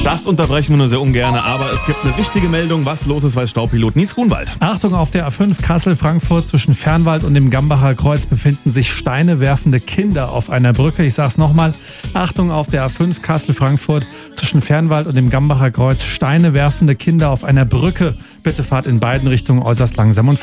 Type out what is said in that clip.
Das unterbrechen wir nur sehr ungern, aber es gibt eine wichtige Meldung, was los ist, weiß Staupilot Nils Grunwald. Achtung, auf der A5 Kassel-Frankfurt zwischen Fernwald und dem Gambacher Kreuz befinden sich steinewerfende Kinder auf einer Brücke. Ich sag's nochmal, Achtung, auf der A5 Kassel-Frankfurt zwischen Fernwald und dem Gambacher Kreuz steinewerfende Kinder auf einer Brücke. Bitte fahrt in beiden Richtungen äußerst langsam und